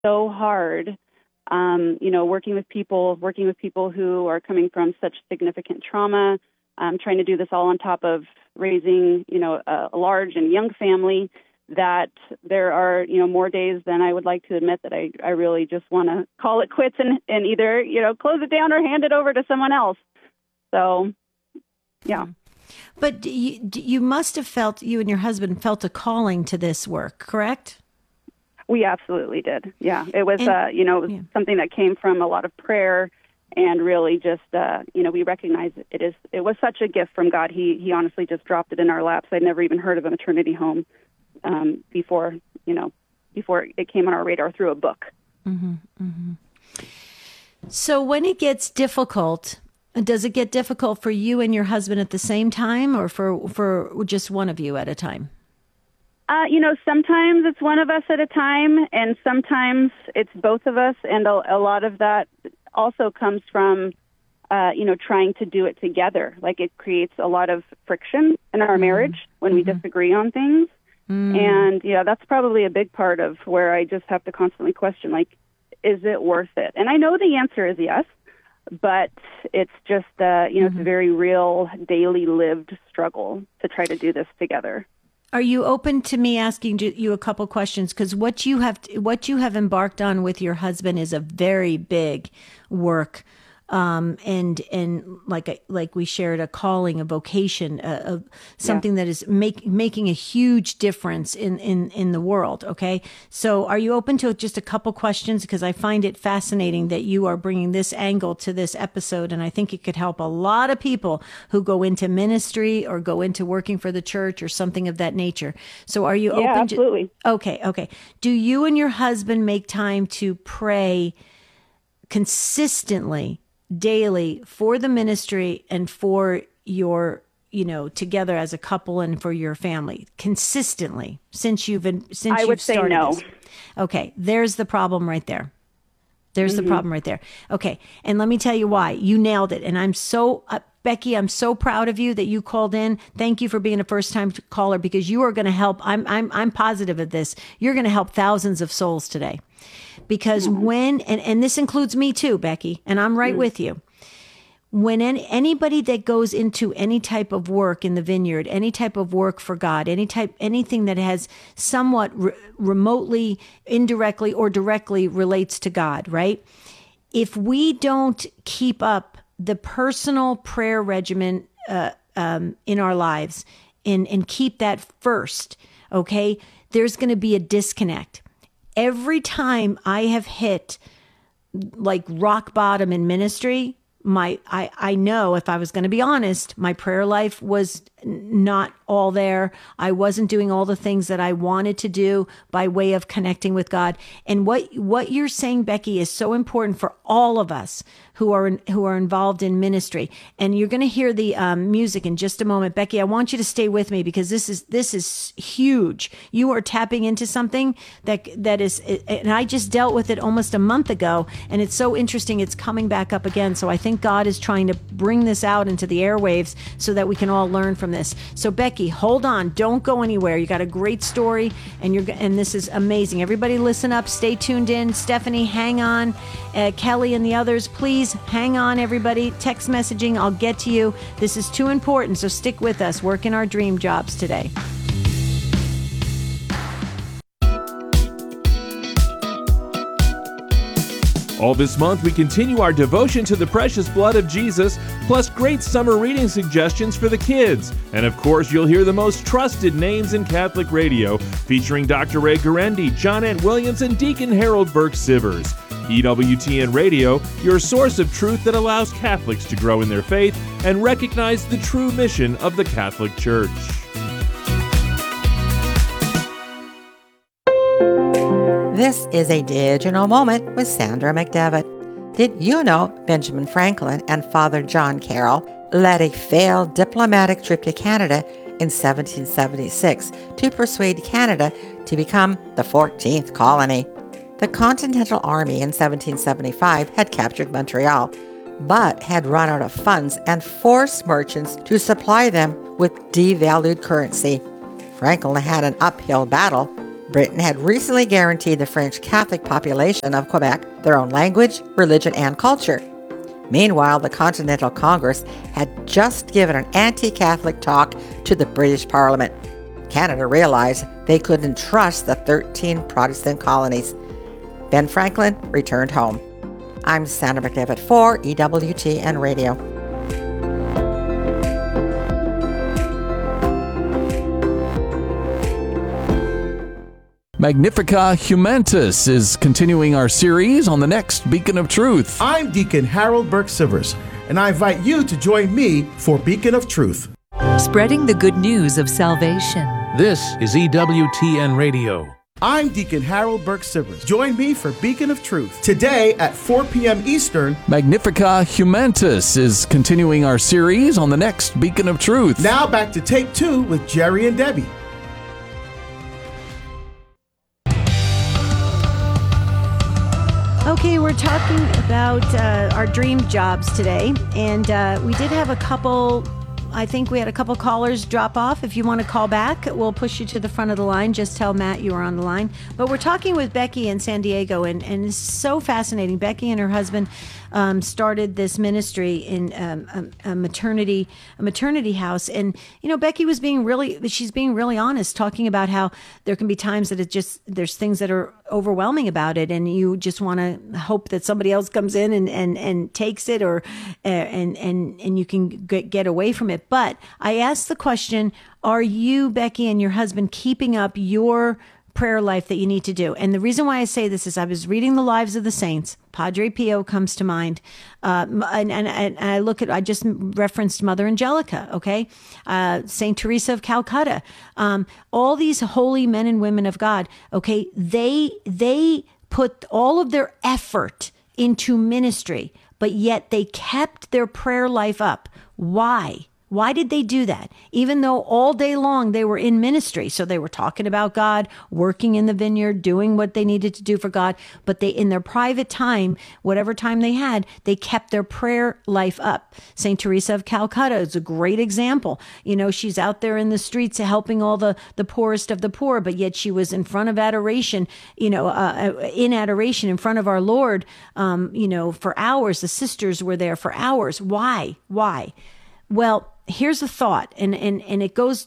so hard, working with people who are coming from such significant trauma, trying to do this all on top of raising, a large and young family, that there are, more days than I would like to admit that I really just want to call it quits and either, close it down or hand it over to someone else. So, yeah. But you must have felt, you and your husband felt a calling to this work, correct? We absolutely did. Yeah. It was, something that came from a lot of prayer and really just, we recognize it was such a gift from God. He honestly just dropped it in our laps. I'd never even heard of a maternity home before it came on our radar through a book. Mm-hmm, mm-hmm. So when it gets difficult, does it get difficult for you and your husband at the same time, or for just one of you at a time? Sometimes it's one of us at a time, and sometimes it's both of us. And a lot of that also comes from, trying to do it together. Like, it creates a lot of friction in our marriage when we disagree on things. And, that's probably a big part of where I just have to constantly question, like, is it worth it? And I know the answer is yes, but it's just, it's a very real, daily lived struggle to try to do this together. Are you open to me asking you a couple questions? Because what you have embarked on with your husband is a very big work, and like we shared, a calling, a vocation, something that is making a huge difference in the world. Okay, so are you open to just a couple questions? Because I find it fascinating that you are bringing this angle to this episode, and I think it could help a lot of people who go into ministry or go into working for the church or something of that nature. So are you open? Absolutely. Okay. Do you and your husband make time to pray consistently, daily, for the ministry and for your, together as a couple and for your family, consistently since you've started no. this? Okay, there's the problem right there. There's the problem right there. Okay, and let me tell you why. You nailed it, and I'm so Becky, I'm so proud of you that you called in. Thank you for being a first-time caller, because you are going to help. I'm positive of this. You're going to help thousands of souls today. Because and this includes me too, Becky, and I'm right with you. When anybody that goes into any type of work in the vineyard, any type of work for God, anything that has somewhat remotely, indirectly, or directly relates to God, right? If we don't keep up the personal prayer regimen in our lives and keep that first, okay, there's going to be a disconnect. Every time I have hit like rock bottom in ministry, I know, if I was going to be honest, my prayer life was not all there. I wasn't doing all the things that I wanted to do by way of connecting with God. And what you're saying, Becky, is so important for all of us who are involved in ministry. And you're going to hear the music in just a moment. Becky, I want you to stay with me, because this is huge. You are tapping into something that is, and I just dealt with it almost a month ago, and it's so interesting. It's coming back up again. So I think God is trying to bring this out into the airwaves so that we can all learn from this. So Becky, hold on. Don't go anywhere. You got a great story, and this is amazing. Everybody listen up. Stay tuned in. Stephanie, hang on. Kelly and the others, please hang on, everybody. Text messaging. I'll get to you. This is too important, so stick with us. Working our dream jobs today. All this month, we continue our devotion to the precious blood of Jesus, plus great summer reading suggestions for the kids. And of course, you'll hear the most trusted names in Catholic radio, featuring Dr. Ray Guarendi, John Ant Williams, and Deacon Harold Burke-Sivers. EWTN Radio, your source of truth that allows Catholics to grow in their faith and recognize the true mission of the Catholic Church. This is a digital moment with Sandra McDevitt. Did you know Benjamin Franklin and Father John Carroll led a failed diplomatic trip to Canada in 1776 to persuade Canada to become the 14th colony? The Continental Army in 1775 had captured Montreal, but had run out of funds and forced merchants to supply them with devalued currency. Franklin had an uphill battle, Britain had recently guaranteed the French Catholic population of Quebec their own language, religion, and culture. Meanwhile, the Continental Congress had just given an anti-Catholic talk to the British Parliament. Canada realized they couldn't trust the 13 Protestant colonies. Ben Franklin returned home. I'm Sandra McDevitt for EWTN Radio. Magnificat Humantus is continuing our series on the next Beacon of Truth. I'm Deacon Harold Burke-Sivers, and I invite you to join me for Beacon of Truth. Spreading the good news of salvation. This is EWTN Radio. I'm Deacon Harold Burke-Sivers. Join me for Beacon of Truth. Today at 4 p.m. Eastern, Magnificat Humantus is continuing our series on the next Beacon of Truth. Now back to Take 2 with Jerry and Debbie. Okay, we're talking about our dream jobs today, and we did have a couple. I think we had a couple callers drop off. If you want to call back, we'll push you to the front of the line. Just tell Matt you were on the line. But we're talking with Becky in San Diego, and it's so fascinating. Becky and her husband started this ministry in a maternity house, and Becky was being really honest, talking about how there can be times that there's things that are overwhelming about it, and you just want to hope that somebody else comes in and takes it, or and you can get away from it. But I asked the question: are you, Becky, and your husband keeping up your prayer life that you need to do? And the reason why I say this is I was reading the lives of the saints. Padre Pio comes to mind. And I just referenced Mother Angelica, okay? Saint Teresa of Calcutta. All these holy men and women of God, okay? They put all of their effort into ministry, but yet they kept their prayer life up. Why? Why did they do that? Even though all day long they were in ministry. So they were talking about God, working in the vineyard, doing what they needed to do for God. But they, in their private time, whatever time they had, they kept their prayer life up. St. Teresa of Calcutta is a great example. She's out there in the streets helping all the poorest of the poor, but yet she was in front of adoration, in adoration in front of our Lord, for hours. The sisters were there for hours. Why? Well, here's a thought, and it goes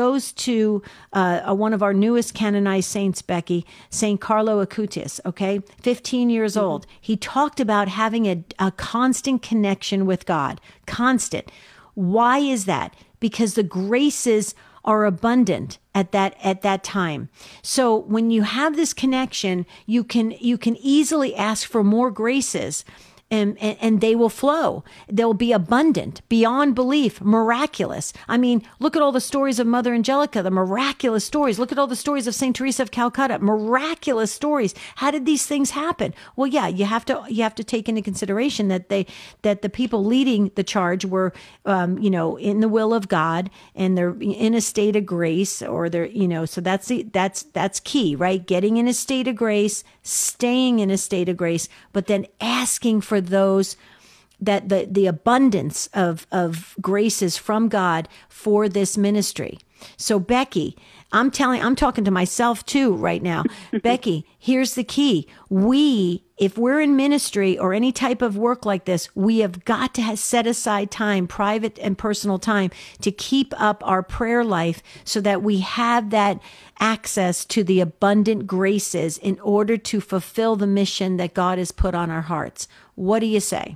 to one of our newest canonized saints, Becky, Saint Carlo Acutis. Okay, 15 years old. He talked about having a constant connection with God. Constant. Why is that? Because the graces are abundant at that time. So when you have this connection, you can easily ask for more graces. And they will flow. They'll be abundant, beyond belief, miraculous. I mean, look at all the stories of Mother Angelica, the miraculous stories. Look at all the stories of St. Teresa of Calcutta, miraculous stories. How did these things happen? Well, yeah, you have to take into consideration that the people leading the charge were, in the will of God, and they're in a state of grace, or they're, so that's key, right? Getting in a state of grace, staying in a state of grace, but then asking for those that the abundance of graces from God for this ministry. So Becky, I'm talking to myself too right now. Becky, here's the key. If we're in ministry or any type of work like this, we have got to set aside time, private and personal time, to keep up our prayer life so that we have that access to the abundant graces in order to fulfill the mission that God has put on our hearts. What do you say?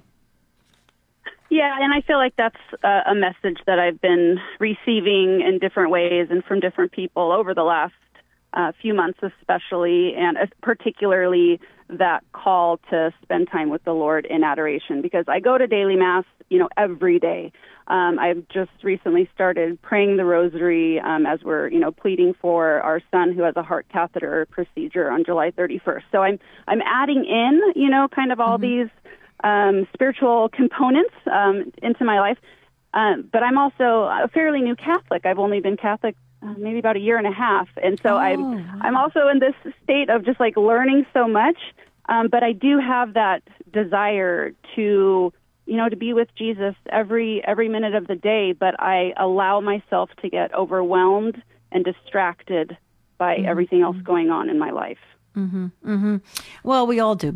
Yeah, and I feel like that's a message that I've been receiving in different ways and from different people over the last few months especially, and particularly that call to spend time with the Lord in adoration, because I go to daily Mass, every day. I've just recently started praying the rosary as we're, pleading for our son who has a heart catheter procedure on July 31st. So I'm adding in, kind of all these spiritual components into my life. But I'm also a fairly new Catholic. I've only been Catholic maybe about a year and a half. And so I'm also in this state of just learning so much. But I do have that desire to be with Jesus every minute of the day. But I allow myself to get overwhelmed and distracted by everything else going on in my life. Well, we all do.